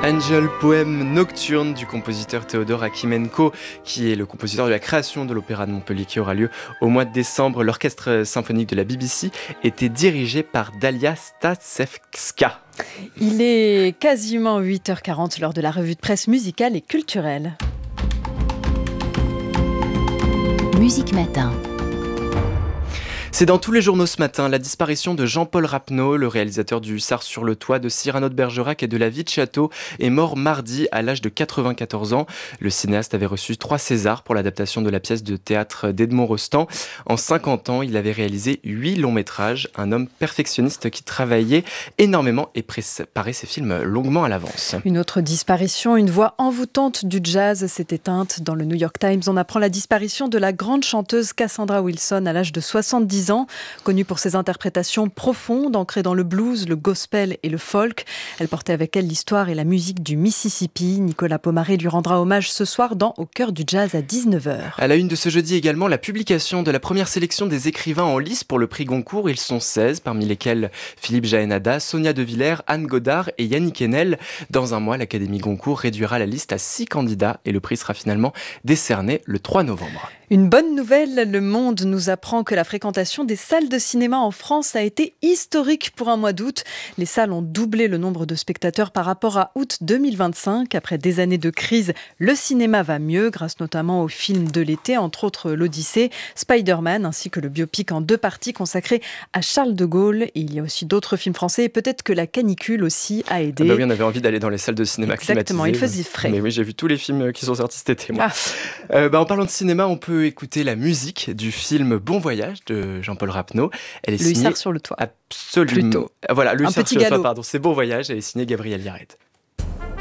Angel, poème nocturne du compositeur Théodore Akimenko, qui est le compositeur de la création de l'Opéra de Montpellier qui aura lieu au mois de décembre. L'orchestre symphonique de la BBC était dirigé par Dalia Stasevska. Il est quasiment 8h40 lors de la revue de presse musicale et culturelle. Musique Matin. C'est dans tous les journaux ce matin, la disparition de Jean-Paul Rapneau, le réalisateur du Hussard sur le toit, de Cyrano de Bergerac et de La vie de château, est mort mardi à l'âge de 94 ans. Le cinéaste avait reçu 3 Césars pour l'adaptation de la pièce de théâtre d'Edmond Rostand. En 50 ans, il avait réalisé 8 longs métrages, un homme perfectionniste qui travaillait énormément et préparait ses films longuement à l'avance. Une autre disparition, une voix envoûtante du jazz s'est éteinte. Dans le New York Times, on apprend la disparition de la grande chanteuse Cassandra Wilson à l'âge de 70 ans. Connue pour ses interprétations profondes, ancrées dans le blues, le gospel et le folk. Elle portait avec elle l'histoire et la musique du Mississippi. Nicolas Pomaré lui rendra hommage ce soir dans Au cœur du jazz à 19h. À la une de ce jeudi également, la publication de la première sélection des écrivains en lice pour le prix Goncourt. Ils sont 16, parmi lesquels Philippe Jaénada, Sonia De Villers, Anne Godard et Yannick Enel. Dans un mois, l'Académie Goncourt réduira la liste à 6 candidats et le prix sera finalement décerné le 3 novembre. Une bonne nouvelle, Le Monde nous apprend que la fréquentation des salles de cinéma en France a été historique pour un mois d'août. Les salles ont doublé le nombre de spectateurs par rapport à août 2025. Après des années de crise, le cinéma va mieux, grâce notamment aux films de l'été, entre autres l'Odyssée, Spider-Man, ainsi que le biopic en 2 parties consacré à Charles de Gaulle. Et il y a aussi d'autres films français, et peut-être que la canicule aussi a aidé. Ah bah oui, on avait envie d'aller dans les salles de cinéma Exactement, climatisées. il faisait frais. Mais oui, j'ai vu tous les films qui sont sortis cet été, moi. En parlant de cinéma, on peut écouter la musique du film Bon Voyage de Jean-Paul Rapneau. Elle est Le signée Hussard sur le toit. Absolument. Plutôt. Voilà, le Un Hussard petit sur le toit, galop. pardon. C'est Bon Voyage, elle est signée Gabriel Yared.